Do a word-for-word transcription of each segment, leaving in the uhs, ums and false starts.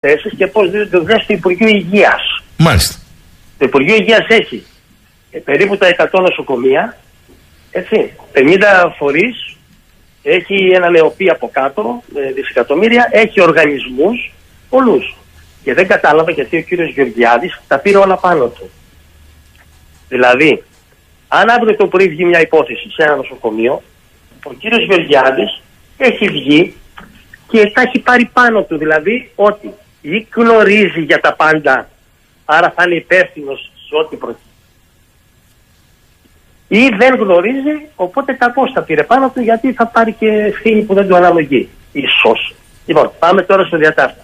θέσεις και πώς δίνονται δουλειές στο Υπουργείο Υγείας. Μάλιστα. Το Υπουργείο Υγείας έχει ε, περίπου τα εκατό νοσοκομεία, έτσι, πενήντα φορείς, έχει ένα νεοπή από κάτω, ε, δισεκατομμύρια, έχει οργανισμούς, πολλούς. Και δεν κατάλαβα γιατί ο κύριος Γεωργιάδης τα πήρε όλα πάνω του. Δηλαδή, αν αύριο το πρωί βγει μια υπόθεση σε ένα νοσοκομείο, ο κύριος Γεωργιάδης έχει βγει και τα έχει πάρει πάνω του. Δηλαδή, ότι ή γνωρίζει για τα πάντα, άρα θα είναι υπεύθυνος σε ό,τι προκύψει, ή δεν γνωρίζει, οπότε κακώς τα πήρε πάνω του, γιατί θα πάρει και ευθύνη που δεν του αναλογεί. Ίσως. Λοιπόν, πάμε τώρα στο διατάφτα.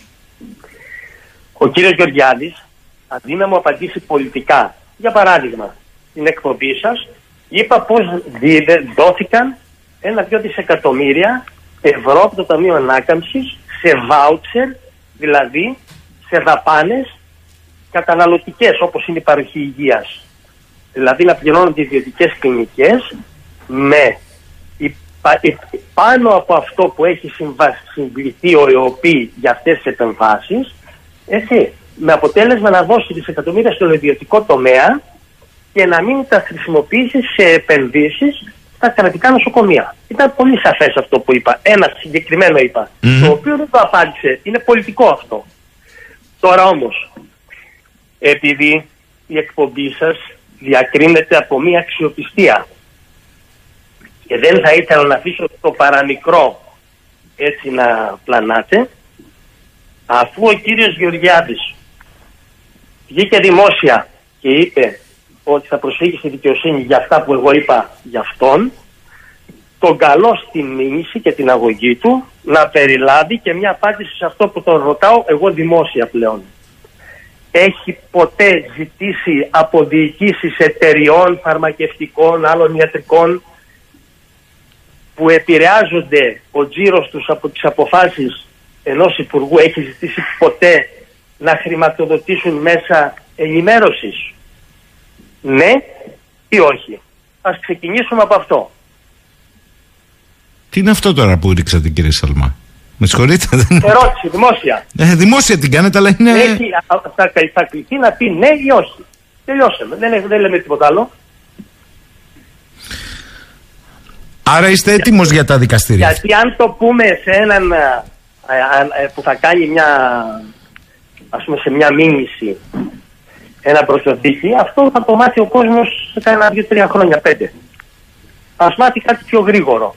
Ο κύριος Γεωργιάδης, αντί να μου απαντήσει πολιτικά, για παράδειγμα, την εκπομπή σας, είπα πως δόθηκαν ένα-δυο δισεκατομμύρια ευρώ από το Ταμείο Ανάκαμψης σε βάουτσερ, δηλαδή σε δαπάνες καταναλωτικές, όπως είναι η παροχή υγείας. Δηλαδή να πληρώνονται ιδιωτικές κλινικές με πάνω από αυτό που έχει συμβληθεί ο ΕΟΠΗ για αυτές τις επεμβάσεις, έτσι, με αποτέλεσμα να δώσει δισεκατομμύρια στον ιδιωτικό τομέα και να μην τα χρησιμοποιήσει σε επενδύσεις στα κρατικά νοσοκομεία. Ήταν πολύ σαφές αυτό που είπα. Ένα συγκεκριμένο είπα, mm-hmm. το οποίο δεν το απάντησε. Είναι πολιτικό αυτό. Τώρα όμως, επειδή η εκπομπή σας διακρίνεται από μια αξιοπιστία και δεν θα ήθελα να αφήσω το παραμικρό έτσι να πλανάτε, αφού ο κύριος Γεωργιάδης βγήκε δημόσια και είπε ότι θα προσφύγει στη δικαιοσύνη για αυτά που εγώ είπα για αυτόν, τον καλώ στη μήνυση και την αγωγή του να περιλάβει και μια απάντηση σε αυτό που τον ρωτάω εγώ δημόσια πλέον. Έχει ποτέ ζητήσει από διοικήσεις εταιριών, φαρμακευτικών, άλλων ιατρικών που επηρεάζονται ο τζίρος τους από τις αποφάσεις ενός υπουργού, έχει ζητήσει ποτέ να χρηματοδοτήσουν μέσα ενημέρωσης? Ναι ή όχι? Ας ξεκινήσουμε από αυτό. Τι είναι αυτό τώρα που ρίξατε, κύριε Σαλμά? Με συγχωρείτε. Ερώτηση, δημόσια. Ε, δημόσια την κάνετε, αλλά είναι... Έχει, θα, θα κληθεί να πει ναι ή όχι. Τελειώσαμε. Δεν, δεν λέμε τίποτα άλλο. Άρα είστε έτοιμος για τα δικαστήρια? Γιατί αν το πούμε σε έναν α, α, α, που θα κάνει μια, ας πούμε, σε μια μήνυση, ένα προσωπική, αυτό θα το μάθει ο κόσμος σε κάνα δύο-τρία χρόνια, πέντε. Ας μάθει κάτι πιο γρήγορο.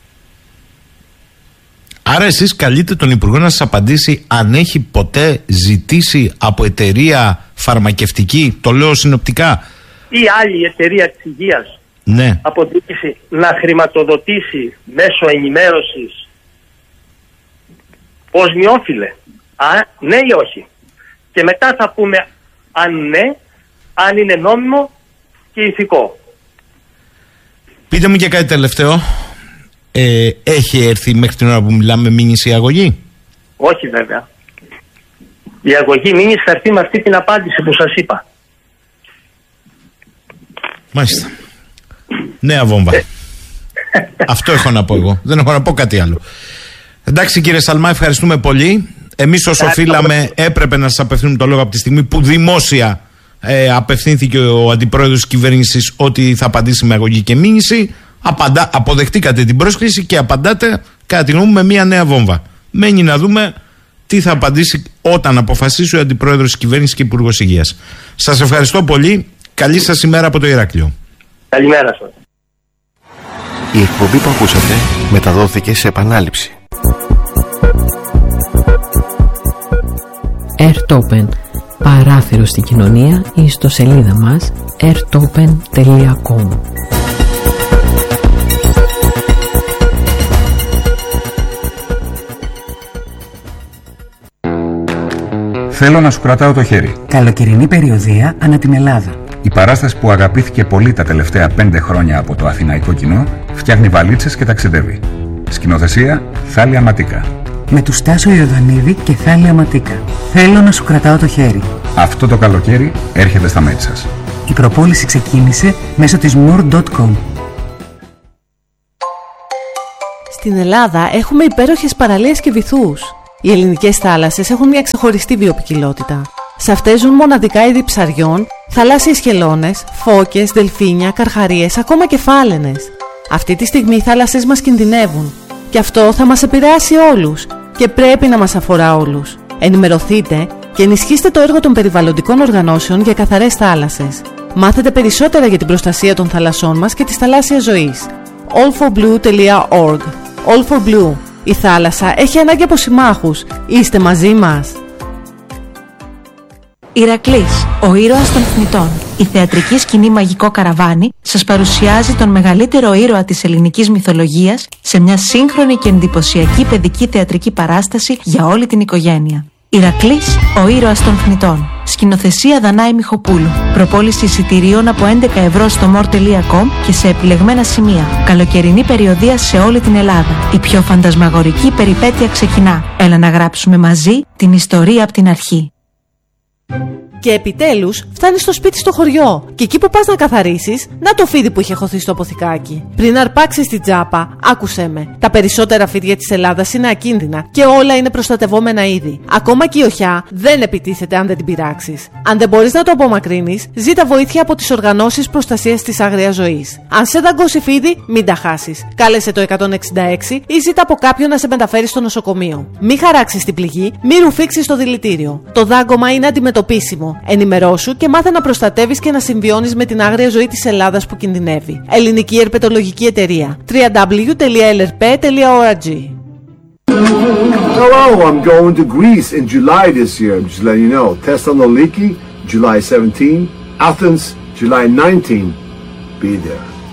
Άρα εσείς καλείτε τον Υπουργό να σας απαντήσει αν έχει ποτέ ζητήσει από εταιρεία φαρμακευτική, το λέω συνοπτικά, ή άλλη εταιρεία της υγείας, ναι, από διοίκηση, να χρηματοδοτήσει μέσω ενημέρωσης ως νεόφιλε? Α, ναι ή όχι? Και μετά θα πούμε αν ναι, αν είναι νόμιμο και ηθικό. Πείτε μου και κάτι τελευταίο. Ε, έχει έρθει μέχρι την ώρα που μιλάμε μήνυση αγωγή? Όχι βέβαια. Η αγωγή μήνυση θα έρθει με αυτή την απάντηση που σας είπα. Μάλιστα. Νέα βόμβα. Αυτό έχω να πω εγώ. Δεν έχω να πω κάτι άλλο. Εντάξει κύριε Σαλμά, ευχαριστούμε πολύ. Εμείς όσο οφείλαμε έπρεπε να σας απευθύνουμε το λόγο από τη στιγμή που δημόσια ε, απευθύνθηκε ο αντιπρόεδρος της κυβέρνησης ότι θα απαντήσει με αγωγή και μήνυση. Απαντά, αποδεχτήκατε την πρόσκληση και απαντάτε κατά τη γνώμη μου με μια νέα βόμβα. Μένει να δούμε τι θα απαντήσει όταν αποφασίσει ο αντιπρόεδρος της κυβέρνησης και υπουργός υγείας. Σας ευχαριστώ πολύ. Καλή σας ημέρα από το Ηράκλειο. Καλημέρα σας. Η εκπομπή που ακούσατε μεταδόθηκε σε επανάληψη. Airtopen. Παράθυρο στην κοινωνία, η ιστοσελίδα μας airtopen τελεία com. Θέλω να σου κρατάω το χέρι. Καλοκαιρινή περιοδεία ανά την Ελλάδα. Η παράσταση που αγαπήθηκε πολύ τα τελευταία πέντε χρόνια από το αθηναϊκό κοινό φτιάχνει βαλίτσες και ταξιδεύει. Σκηνοθεσία Θάλια Ματίκα. Με του Στάσο Ιωδανίδη και Θάλια Ματίκα. Θέλω να σου κρατάω το χέρι. Αυτό το καλοκαίρι έρχεται στα μέρη σας. Η προπόληση ξεκίνησε μέσω της moore τελεία com. Στην Ελλάδα έχουμε υπέροχες παραλίες και βυθούς. Οι ελληνικές θάλασσες έχουν μια ξεχωριστή βιοποικιλότητα. Σε αυτές ζουν μοναδικά είδη ψαριών, θαλάσσιες χελώνες, φώκες, δελφίνια, καρχαρίες, ακόμα και φάλαινες. Αυτή τη στιγμή οι θάλασσες μας κινδυνεύουν και αυτό θα μας επηρεάσει όλους και πρέπει να μας αφορά όλους. Ενημερωθείτε και ενισχύστε το έργο των περιβαλλοντικών οργανώσεων για καθαρές θάλασσες. Μάθετε περισσότερα για την προστασία των θαλασσών μας και της θαλάσσιας ζωής. all for blue dot org. All for Blue. Η θάλασσα έχει ανάγκη από συμμάχους. Είστε μαζί μας. Ηρακλής, ο ήρωας των θνητών. Η θεατρική σκηνή Μαγικό Καραβάνι σας παρουσιάζει τον μεγαλύτερο ήρωα της ελληνικής μυθολογίας σε μια σύγχρονη και εντυπωσιακή παιδική θεατρική παράσταση για όλη την οικογένεια. Ηρακλής, ο ήρωας των θνητών. Σκηνοθεσία Δανάη Μιχοπούλου. Προπόληση εισιτηρίων από έντεκα ευρώ στο more τελεία com και σε επιλεγμένα σημεία. Καλοκαιρινή περιοδεία σε όλη την Ελλάδα. Η πιο φαντασμαγορική περιπέτεια ξεκινά. Έλα να γράψουμε μαζί την ιστορία από την αρχή. Και επιτέλους φτάνεις στο σπίτι στο χωριό. Και εκεί που πας να καθαρίσεις, να το φίδι που είχε χωθεί στο αποθηκάκι. Πριν αρπάξεις την τσάπα, άκουσέ με. Τα περισσότερα φίδια της Ελλάδας είναι ακίνδυνα και όλα είναι προστατευόμενα είδη. Ακόμα και η οχιά δεν επιτίθεται αν δεν την πειράξεις. Αν δεν μπορείς να το απομακρύνεις, ζήτα βοήθεια από τις οργανώσεις προστασίας της άγριας ζωής. Αν σε δαγκώσει φίδι, μην τα χάσεις. Κάλεσε το εκατόν εξήντα έξι ή ζήτα από κάποιον να σε μεταφέρει στο νοσοκομείο. Μην χαράξεις την πληγή, μην ρουφήξεις το δηλητήριο. Το δάγκωμα είναι αντιμετωπίσιμο. Ενημερώσου και μάθε να προστατεύεις και να συμβιώνεις με την άγρια ζωή της Ελλάδας που κινδυνεύει. Ελληνική Ερπετολογική Εταιρεία. double-u double-u double-u τελεία ελ αρ πι τελεία org. Hello, I'm going to Greece in July this year. I'm just letting you know. Thessaloniki, July seventeenth. Athens, July nineteenth. Be there.